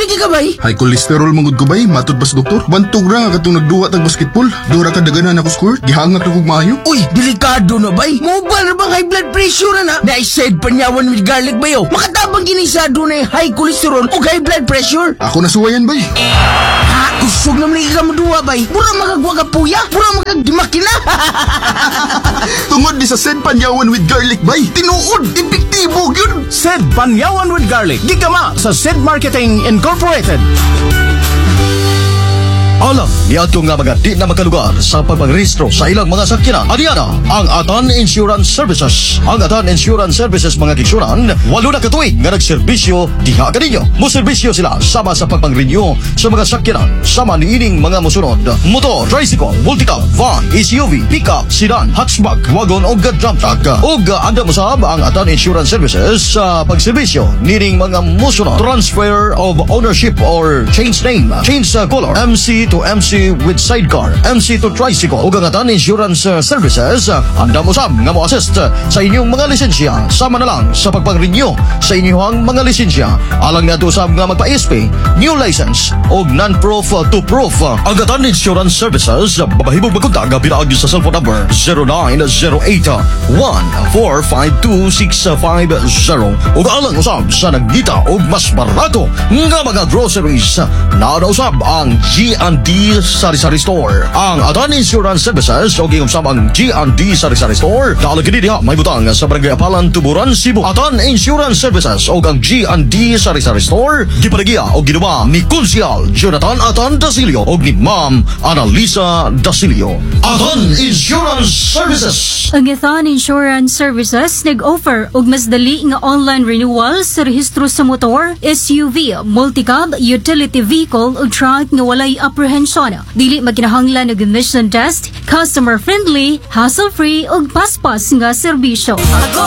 lagi ka bay? High cholesterol mangud ko bay, matud pas doktor. Bantog ra nga katong nagduwa tag basketball. Dura ka daganan ako score, gihangat ako maayo. Uy, delikado na bay. Mobile na bang high blood pressure na? Na-side panyawan with garlic bayo. Makatabang ginisado na yung high cholesterol o high blood pressure. Ako nasuwayan bay. Ha? Usog naman ka maduwa bay. Pura magagwa ka puya. Pura magagdimakina. Tungod di sa Sed Panyawan with garlic bay. Tinuod, epektibo gyud. Sed Panyawan with Garlic. Gigama sa Sed Marketing Incorporated. Alam, niadto nga mga di na makalugar sa pagpangrehistro sa ilang mga sakyanan. Adiana, ang Atan Insurance Services. Ang Atan Insurance Services mga kiksuran, 8 na katuig nga nagserbisyo diha kaninyo. Moserbisyo sila sama sa pagpangrenew sa mga sakyanan. Sama niining mga musunod: motor, tricycle, multicab, van, SUV, pickup, sedan, hatchback, wagon o dump truck. O anda mo sab ang Atan Insurance Services sa pagserbisyo niining mga musunod: transfer of ownership or change name, change color, MC to MC with sidecar, MC to tricycle. Ug ang Atan Insurance Services anda mo sab nga mo assist sa inyong mga lisensya. Sama na lang sa pagpag-renew sa inyong mga lisensya. Alang na sab nga magpa-SP, new license o non-proof to proof. Ang Atan Insurance Services babahibog magkontak pinaagi sa cellphone number 0908-1452650. Ug alang usab sa nagdita og mas barato nga mga groceries. Naadaw usab ang G&D Sari-Sari Store. Ang Atan Insurance Services o gingumsam ang G&D Sari-Sari Store. Dahil kini diha may butang sa Barangay Apalan, Tuburan, Cebu. Atan Insurance Services o ang G&D Sari-Sari Store gipadagya o ginuba ni Konsyal Jonathan Atan Dasilio o ni Ma'am Annalisa Dasilio. Atan Insurance Services. Ang Atan Insurance Services nag-offer og mas dali nga online renewal sa rehistro sa motor, SUV, multicab, utility vehicle ug truck nga walay apprehension. Dili maginahanglan og emission test, customer friendly, hassle-free ug paspas nga serbisyo. Ako